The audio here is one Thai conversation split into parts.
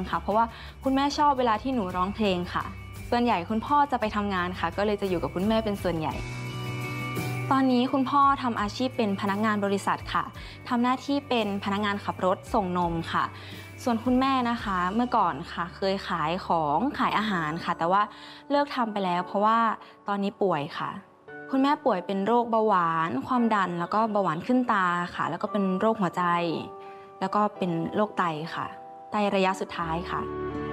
ค่ะเพราะว่าคุณแม่ชอบเวลาที่หนูร้องเพลงค่ะส่วนใหญ่คุณพ่อจะไปทำงานค่ะก็เลยจะอยู่กับคุณแม่เป็นส่วนใหญ่ตอนนี้คุณพ่อทำอาชีพเป็นพนักงานบริษัทค่ะทำหน้าที่เป็นพนักงานขับรถส่งนมค่ะส่วนคุณแม่นะคะเมื่อก่อนค่ะเคยขายของขายอาหารค่ะแต่ว่าเลิกทำไปแล้วเพราะว่าตอนนี้ป่วยค่ะคุณแม่ป่วยเป็นโรคเบาหวานความดันแล้วก็เบาหวานขึ้นตาค่ะแล้วก็เป็นโรคหัวใจแล้วก็เป็นโรคไตค่ะไตระยะสุดท้ายค่ะ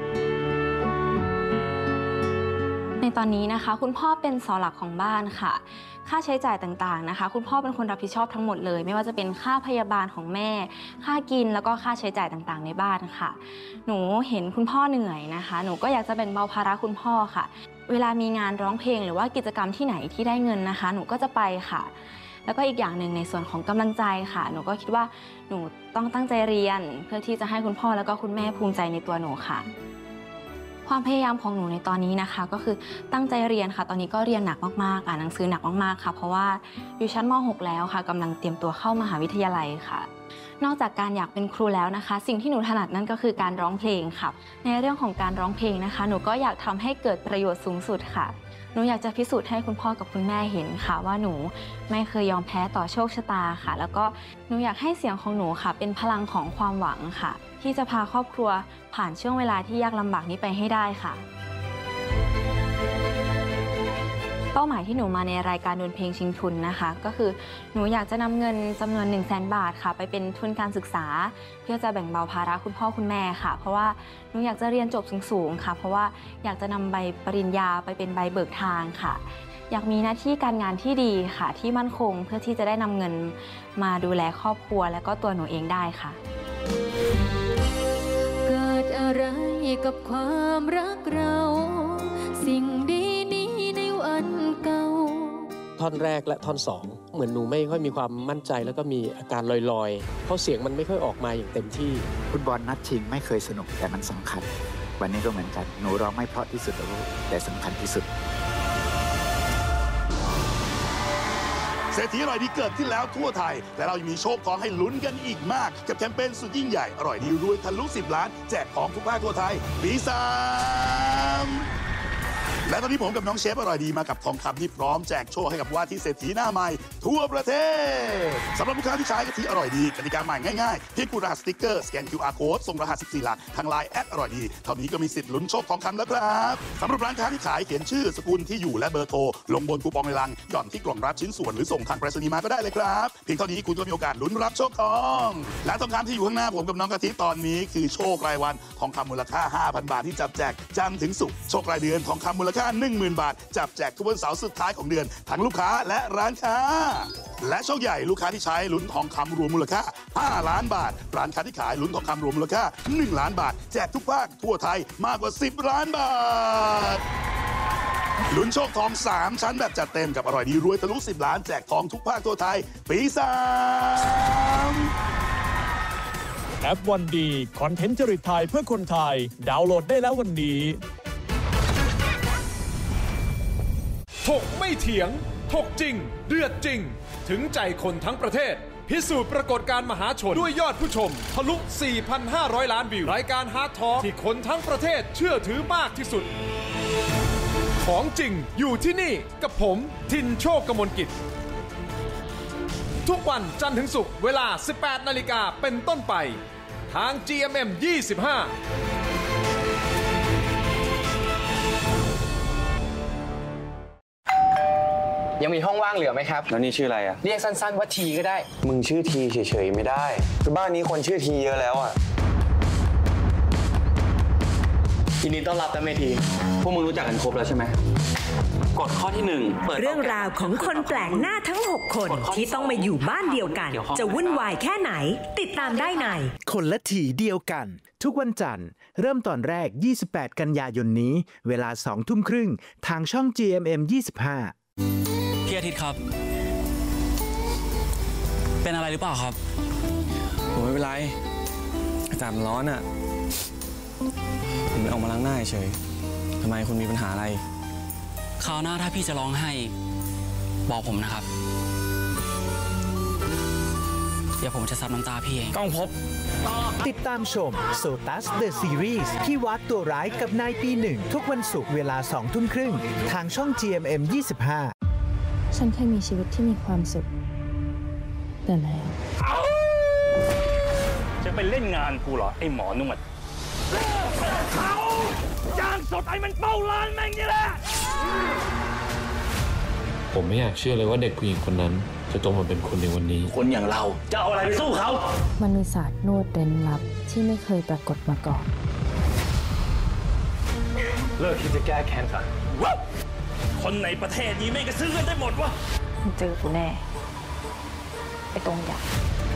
ในตอนนี้นะคะคุณพ่อเป็นเสาหลักของบ้านค่ะค่าใช้จ่ายต่างๆนะคะคุณพ่อเป็นคนรับผิดชอบทั้งหมดเลยไม่ว่าจะเป็นค่าพยาบาลของแม่ค่ากินแล้วก็ค่าใช้จ่ายต่างๆในบ้านค่ะหนูเห็นคุณพ่อเหนื่อยนะคะหนูก็อยากจะแบ่งเบาภาระคุณพ่อค่ะเวลามีงานร้องเพลงหรือว่ากิจกรรมที่ไหนที่ได้เงินนะคะหนูก็จะไปค่ะแล้วก็อีกอย่างหนึ่งในส่วนของกำลังใจค่ะหนูก็คิดว่าหนูต้องตั้งใจเรียนเพื่อที่จะให้คุณพ่อแล้วก็คุณแม่ภูมิใจในตัวหนูค่ะความพยายามของหนูในตอนนี้นะคะก็คือตั้งใจเรียนค่ะตอนนี้ก็เรียนหนักมากๆอ่านหนังสือหนักมากๆค่ะเพราะว่าอยู่ชั้นม.6 แล้วค่ะกำลังเตรียมตัวเข้ามหาวิทยาลัยค่ะนอกจากการอยากเป็นครูแล้วนะคะสิ่งที่หนูถนัดนั่นก็คือการร้องเพลงค่ะในเรื่องของการร้องเพลงนะคะหนูก็อยากทำให้เกิดประโยชน์สูงสุดค่ะหนูอยากจะพิสูจน์ให้คุณพ่อกับคุณแม่เห็นค่ะว่าหนูไม่เคยยอมแพ้ต่อโชคชะตาค่ะแล้วก็หนูอยากให้เสียงของหนูค่ะเป็นพลังของความหวังค่ะที่จะพาครอบครัวผ่านช่วงเวลาที่ยากลำบากนี้ไปให้ได้ค่ะเป้าหมายที่หนูมาในรายการดวลเพลงชิงทุนนะคะก็คือหนูอยากจะนำเงินจำนวน 100,000 บาทค่ะไปเป็นทุนการศึกษาเพื่อจะแบ่งเบาภาระคุณพ่อคุณแม่ค่ะเพราะว่าหนูอยากจะเรียนจบสูงๆค่ะเพราะว่าอยากจะนำใบปริญญาไปเป็นใบเบิกทางค่ะอยากมีหน้าที่การงานที่ดีค่ะที่มั่นคงเพื่อที่จะได้นำเงินมาดูแลครอบครัวและก็ตัวหนูเองได้ค่ะเกิดอะไรกับความรักเราสิ่งดีนี้ในวันเก่าท่อนแรกและท่อนสองเหมือนหนูไม่ค่อยมีความมั่นใจแล้วก็มีอาการลอยๆเพราะเสียงมันไม่ค่อยออกมาอย่างเต็มที่ฟุตบอลนัดชิงไม่เคยสนุกแต่มันสำคัญวันนี้ก็เหมือนกันหนูร้องไม่เพราะที่สุดแต่สำคัญที่สุดเศรษฐีอร่อยดีเกิดขึ้นแล้วทั่วไทยและเรายังมีโชคทองให้ลุ้นกันอีกมากกับแคมเปญสุดยิ่งใหญ่อร่อยดีรวยทะลุ10 ล้านแจกของทุกภาคทั่วไทยปี3และตอนนี้ผมกับน้องเชฟอร่อยดีมากับทองคำที่พร้อมแจกโชคให้กับว่าที่เศรษฐีหน้าใหม่ทั่วประเทศสำหรับลูกค้าที่ใช้กะทิอร่อยดีกติกาใหม่ง่ายๆเพียงกดรหัสสติ๊กเกอร์สแกน QR Code ส่งรหัส14 หลักทาง LINE อร่อยดีเท่านี้ก็มีสิทธิ์ลุ้นโชคทองคำแล้วครับสำหรับร้านค้าที่ขายเขียนชื่อสกุลที่อยู่และเบอร์โทรลงบนคูปองในลังหย่อนที่กล่องรับชิ้นส่วนหรือส่งทางไปรษณีย์มาก็ได้เลยครับเพียงเท่านี้คุณก็มีโอกาสลุ้นรับโชคทองและทองคำที่อยู่ข้างหน้าผมกับน้องกะทิตอนนี้คือโชครายวันทองคำมูลค่า 5,000 บาทที่จับแจกจันทร์ถึงศุกร์โชครายเดือนทองคำมูลค่า 10,000 บาทจับแจกทุกวันเสาร์สุดท้ายของเดือนทั้งลูกค้าและร้านค้าและโชคใหญ่ลูกค้าที่ใช้ลุ้นทองคำรวมมูลค่า5 ล้านบาทร้านค้าที่ขายลุ้นทองคำรวมมูลค่า1 ล้านบาทแจกทุกภาคทั่วไทยมากกว่า10 ล้านบาทลุ้นโชคทอง3ชั้นแบบจัดเต็มกับอร่อยดีรวยทะลุ10 ล้านแจกทองทุกภาคทั่วไทยปี3 แอปวันดีคอนเทนต์จริตไทยเพื่อคนไทยดาวน์โหลดได้แล้ววันนี้ถกไม่เถียงถกจริงเดือดจริงถึงใจคนทั้งประเทศพิสูจน์ปรากฏการณ์มหาชนด้วยยอดผู้ชมทะลุ 4,500 ล้านวิวรายการฮาร์ดทอล์กที่คนทั้งประเทศเชื่อถือมากที่สุดของจริงอยู่ที่นี่กับผมทินโชคกมลกิจทุกวันจันทร์ถึงศุกร์เวลา 18 นาฬิกาเป็นต้นไปทาง GMM 25 ยังมีห้องว่างเหลือไหมครับแล้วนี่ชื่ออะไรอะเรียกสั้นๆว่าทีก็ได้มึงชื่อทีเฉยๆไม่ได้คือบ้านนี้คนชื่อทีเยอะแล้วอะยินดีต้อนรับนะเมทีพวกมึงรู้จักกันครบแล้วใช่ไหมกฎข้อที่1 เปิดเรื่องราวของคนแปลกหน้าทั้ง6คนที่ต้องมาอยู่บ้านเดียวกันจะวุ่นวายแค่ไหนติดตามได้ในคนละทีเดียวกันทุกวันจันทร์เริ่มตอนแรก28 กันยายนนี้เวลา 20:30 น.ทางช่อง GMM 25 พี่อาทิตย์ครับเป็นอะไรหรือเปล่าครับผมไม่เป็นไรอากาศมันร้อนอ่ะผมออกมาล้างหน้าเฉยทำไมคุณมีปัญหาอะไรคราวหน้าถ้าพี่จะร้องไห้บอกผมนะครับเดี๋ยวผมจะซับน้ำตาพี่เองก้องพบติดตามชม Sotus The Series พี่วัดตัวร้ายกับนายปีหนึ่งทุกวันศุกร์เวลา 20:30 น.ทางช่อง GMM 25 ฉันเคยมีชีวิตที่มีความสุขแต่แล้วจะไปเล่นงานกูเหรอไอ้หมอนวดเขาจ้างสดไอ้มันเป้าร้านแม่งนี่แหละผมไม่อยากเชื่อเลยว่าเด็กผู้หญิงคนนั้นจะโตมาเป็นคนในวันนี้คนอย่างเราจะเอาอะไรไปสู้เขามันมีศาสตร์นวดเร้นลับที่ไม่เคยปรากฏมาก่อนเลิกคิดจะแก้แค้นซะคนในประเทศนี้ไม่กระซื้อกันได้หมดวะเจอกูแน่ไอ้ตรงใหญ่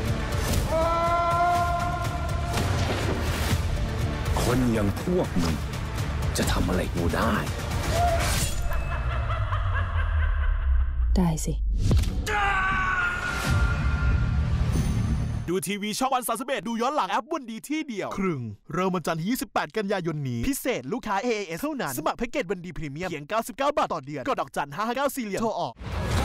คนอย่างพวกมึงจะทำอะไรกูได้ได้สิดูทีวีช่องวัน31ดูย้อนหลังแอปวันดีที่เดียวครึ่งเริ่มวันจันทร์ที่28 กันยายนนี้พิเศษลูกค้า AAS เท่านั้นสมัครแพ็กเกจวันดีพรีเมียมเพียง99 บาทต่อเดือนกดดอกจัน559 4 เหลี่ยมโทรออก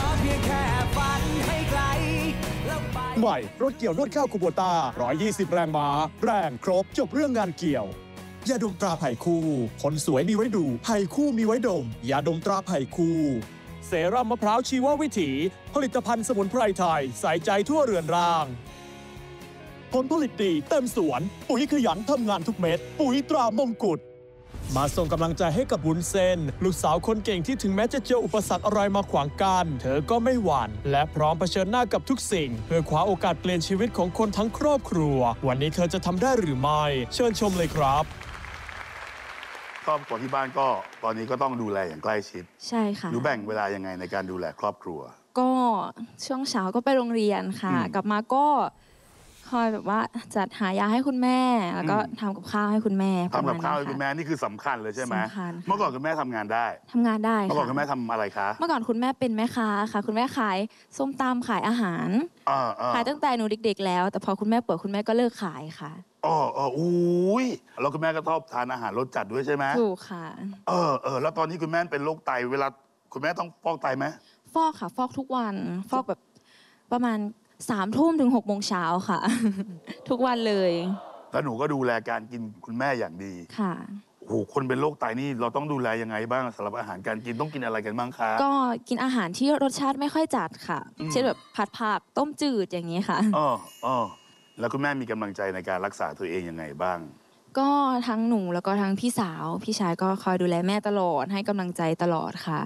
ใหม่รถเกี่ยวนวดข้าวคูโบต้า120 แรงม้าแรงครบจบเรื่องงานเกี่ยวยาดมตราไผ่คู่คนสวยมีไว้ดูไผ่คู่มีไว้ดมยาดมตราไผ่คู่เซรั่มมะพร้าวชีววิถีผลิตภัณฑ์สมุนไพรไทยใส่ใจทั่วเรือนร่างผลผลิตดีเต็มสวนปุ๋ยขยันทำงานทุกเม็ดปุ๋ยตรามงกุฎมาส่งกำลังใจให้กับวุ้นเส้นลูกสาวคนเก่งที่ถึงแม้จะเจออุปสรรคอะไรมาขวางกั้นเธอก็ไม่หวั่นและพร้อมเผชิญหน้ากับทุกสิ่งเพื่อคว้าโอกาสเปลี่ยนชีวิตของคนทั้งครอบครัววันนี้เธอจะทำได้หรือไม่เชิญชมเลยครับครอบครัวที่บ้านก็ตอนนี้ก็ต้องดูแลอย่างใกล้ชิดใช่ค่ะหนูแบ่งเวลายังไงในการดูแลครอบครัวก็ช่วงเช้าก็ไปโรงเรียนค่ะกลับมาก็คอยแบบว่าจัดหายาให้คุณแม่แล้วก็ทำกับข้าวให้คุณแม่ทำกับข้าวให้คุณแม่นี่คือสำคัญเลยใช่ไหมสำคัญเมื่อก่อนคุณแม่ทำงานได้เมื่อก่อนคุณแม่ทำอะไรคะเมื่อก่อนคุณแม่เป็นแม่ค้าค่ะคุณแม่ขายส้มตำขายอาหารขายตั้งแต่หนูเด็กๆแล้วแต่พอคุณแม่ป่วยคุณแม่ก็เลิกขายค่ะอุ้ยแล้วคุณแม่ก็ชอบทานอาหารรสจัดด้วยใช่ไหมถูกค่ะแล้วตอนนี้คุณแม่เป็นโรคไตเวลาคุณแม่ต้องฟอกไตไหมฟอกค่ะฟอกทุกวันฟอกแบบประมาณ3 ทุ่มถึง6 โมงเช้าค่ะทุกวันเลยแล้วหนูก็ดูแลการกินคุณแม่อย่างดีค่ะโอ้คนเป็นโรคไตนี่เราต้องดูแลยังไงบ้างสำหรับอาหารการกินต้องกินอะไรกันบ้างคะก็กินอาหารที่รสชาติไม่ค่อยจัดค่ะเช่นแบบผัดผักต้มจืดอย่างนี้ค่ะแล้วคุณแม่มีกำลังใจในการรักษาตัวเองยังไงบ้างก็ทั้งหนูแล้วก็ทั้งพี่สาวพี่ชายก็คอยดูแลแม่ตลอดให้กำลังใจตลอดค่ะ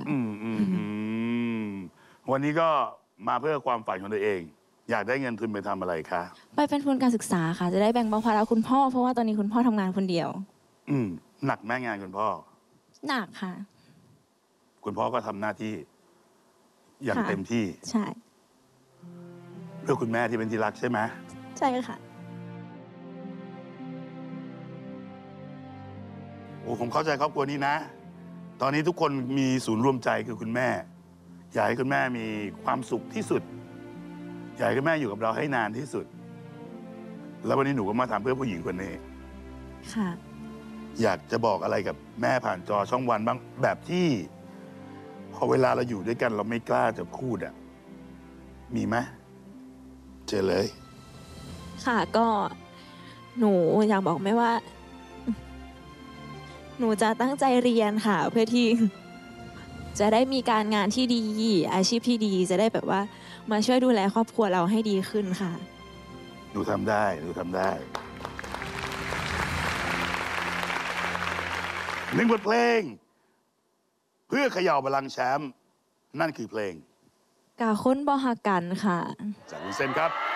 วันนี้ก็มาเพื่อความฝันของตัวเองอยากได้เงินทุนไปทำอะไรคะไปเป็นทุนการศึกษาค่ะจะได้แบ่งเบาภาระคุณพ่อเพราะว่าตอนนี้คุณพ่อทำงานคนเดียวหนักแม่งานคุณพ่อหนักค่ะคุณพ่อก็ทำหน้าที่อย่างเต็มที่ใช่เพื่อคุณแม่ที่เป็นที่รักใช่ไหมใช่ค่ะผมเข้าใจครอบครัวนี้นะตอนนี้ทุกคนมีศูนย์รวมใจคือคุณแม่อยากให้คุณแม่มีความสุขที่สุดอยากให้คุณแม่อยู่กับเราให้นานที่สุดแล้ววันนี้หนูก็มาทำเพื่อผู้หญิงคนนี้ค่ะอยากจะบอกอะไรกับแม่ผ่านจอช่องวันบ้างแบบที่พอเวลาเราอยู่ด้วยกันเราไม่กล้าจะพูดมีไหมเจอเลยค่ะก็หนูอยากบอกแม่ว่าหนูจะตั้งใจเรียนค่ะเพื่อที่จะได้มีการงานที่ดีอาชีพที่ดีจะได้แบบว่ามาช่วยดูแลครอบครัวเราให้ดีขึ้นค่ะหนูทำได้หนูทำได้หนึ่งบทเพลงเพื่อเขย่าบัลลังก์แชมป์นั่นคือเพลงกาค้นบ่ฮักกันค่ะจากวุ้นเส้นครับ